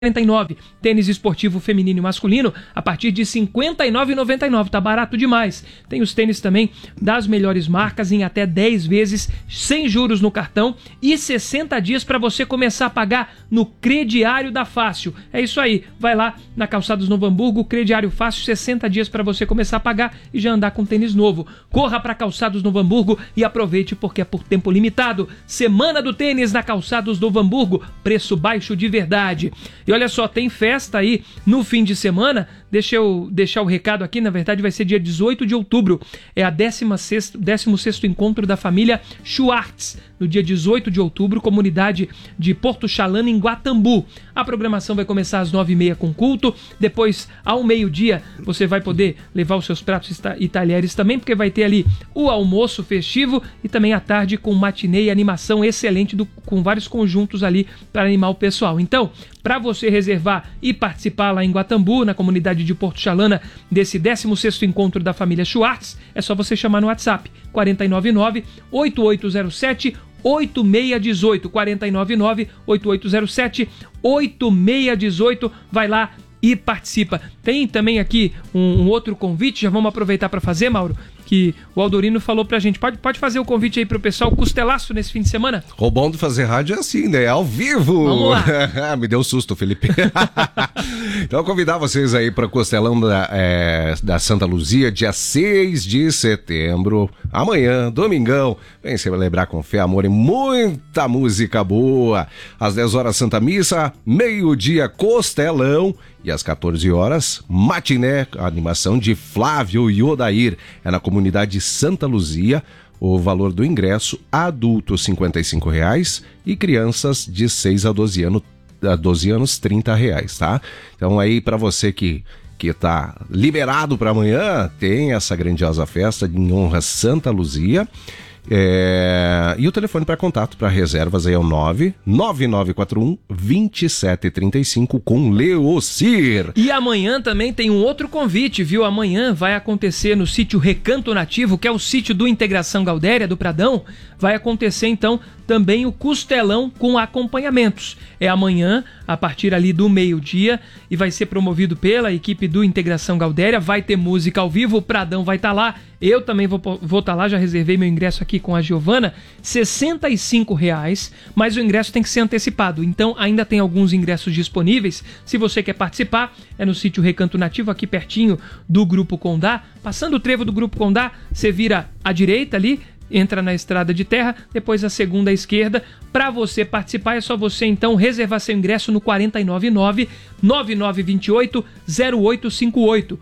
49. Tênis esportivo feminino e masculino a partir de R$ 59,99. Tá barato demais. Tem os tênis também das melhores marcas em até 10 vezes sem juros no cartão e 60 dias para você começar a pagar no crediário da Fácil. É isso aí. Vai lá na Calçados Novo Hamburgo, crediário Fácil, 60 dias para você começar a pagar e já andar com tênis novo. Corra para Calçados Novo Hamburgo e aproveite porque é por tempo limitado. Semana do tênis na Calçados Novo Hamburgo, preço baixo de verdade. E olha só, tem festa aí no fim de semana. Deixa eu deixar o recado aqui, na verdade vai ser dia 18 de outubro. É a 16º encontro da família Schwartz, no dia 18 de outubro, comunidade de Porto Chalana, em Guatambu. A programação vai começar às 9h30 com culto, depois ao meio-dia você vai poder levar os seus pratos e talheres também, porque vai ter ali o almoço festivo e também à tarde com matinê e animação excelente com vários conjuntos ali para animar o pessoal. Então, para você reservar e participar lá em Guatambu, na comunidade de Porto Chalana, desse 16º encontro da família Schwartz, é só você chamar no WhatsApp 499-8807 8618, 499-8807-8618, vai lá e participa. Tem também aqui um outro convite, já vamos aproveitar para fazer, Mauro, que o Aldorino falou pra gente. Pode fazer o convite aí pro pessoal, costelaço nesse fim de semana? O bom de fazer rádio é assim, né? Ao vivo! Vamos lá! Me deu um susto, Felipe. Então, convidar vocês aí para o Costelão da Santa Luzia, dia 6 de setembro, amanhã, domingão. Vem celebrar com fé, amor e muita música boa. Às 10 horas, Santa Missa, meio-dia, Costelão. E às 14 horas, matiné, a animação de Flávio e Odair. É na comunidade Santa Luzia. O valor do ingresso, adultos R$ 55,00 e crianças de 6 a 12 anos, R$30, tá? Então aí para você que tá liberado para amanhã, tem essa grandiosa festa em honra a Santa Luzia. E o telefone para contato, para reservas aí é o 99941-2735 com Leocir. E amanhã também tem um outro convite, viu? Amanhã vai acontecer no sítio Recanto Nativo, que é o sítio do Integração Gaudéria, do Pradão. Vai acontecer então também o costelão com acompanhamentos. É amanhã, a partir ali do meio-dia, e vai ser promovido pela equipe do Integração Gaudéria. Vai ter música ao vivo, o Pradão vai estar lá. Eu também vou estar lá, já reservei meu ingresso aqui com a Giovana, R$ 65,00, mas o ingresso tem que ser antecipado. Então ainda tem alguns ingressos disponíveis. Se você quer participar, é no sítio Recanto Nativo, aqui pertinho do Grupo Condá. Passando o trevo do Grupo Condá, você vira à direita ali, entra na estrada de terra, depois a segunda à esquerda. Para você participar é só você então reservar seu ingresso no 499-9928-0858,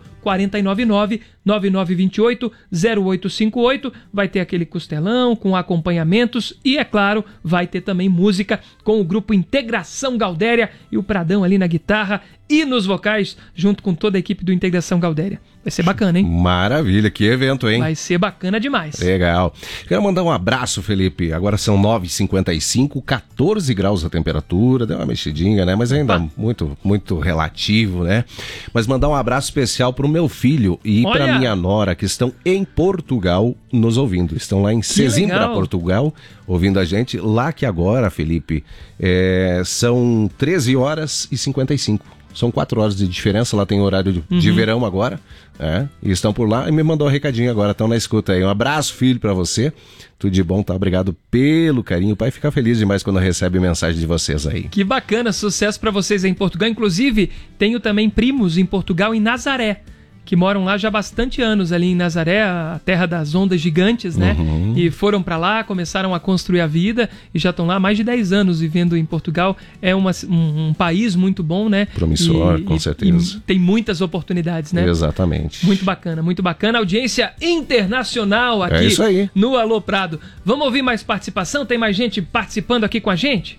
499-9928-0858. Vai ter aquele costelão com acompanhamentos e, é claro, vai ter também música com o grupo Integração Gaudéria e o Pradão ali na guitarra e nos vocais, junto com toda a equipe do Integração Gaudéria. Vai ser bacana, hein? Maravilha, que evento, hein? Vai ser bacana demais. Legal. Quero mandar um abraço, Felipe. Agora são 9h55, 14 graus a temperatura, deu uma mexidinha, né? Mas ainda muito, muito relativo, né? Mas mandar um abraço especial pro meu filho e para minha nora, que estão em Portugal nos ouvindo. Estão lá em Sesimbra, Portugal, ouvindo a gente. Lá que agora, Felipe, são 13h55. São 4 horas de diferença, lá tem horário de verão agora, e estão por lá e me mandou um recadinho agora, estão na escuta aí. Um abraço, filho, pra você, tudo de bom, tá? Obrigado pelo carinho, o pai fica feliz demais quando recebe mensagem de vocês aí. Que bacana, sucesso pra vocês aí em Portugal, inclusive tenho também primos em Portugal, em Nazaré, que moram lá já há bastante anos, ali em Nazaré, a terra das ondas gigantes, né? E foram para lá, começaram a construir a vida e já estão lá há mais de 10 anos vivendo em Portugal. É um país muito bom, né? Promissor, com certeza. E tem muitas oportunidades, né? Exatamente. Muito bacana, muito bacana. Audiência internacional aqui no Alô Prado. Vamos ouvir mais participação? Tem mais gente participando aqui com a gente?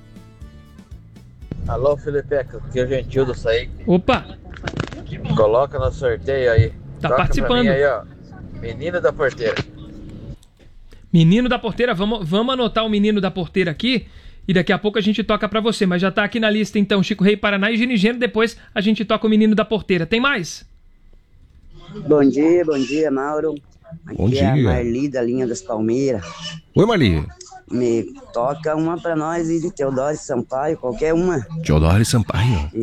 Alô, Felipe, aqui é o Gentil do Saíque. Opa! Coloca no sorteio aí. Tá Toca participando. Aí, ó. Menino da Porteira. Menino da Porteira, vamos anotar o Menino da Porteira aqui e daqui a pouco a gente toca pra você. Mas já tá aqui na lista então Chico Rei, Paraná e Ginigeiro. Depois a gente toca o Menino da Porteira. Tem mais? Bom dia, Mauro. Aqui Bom dia. É a Marli da linha das Palmeiras. Oi, Marli. Me toca uma pra nós e de Teodoro Sampaio, qualquer uma. Teodoro Sampaio.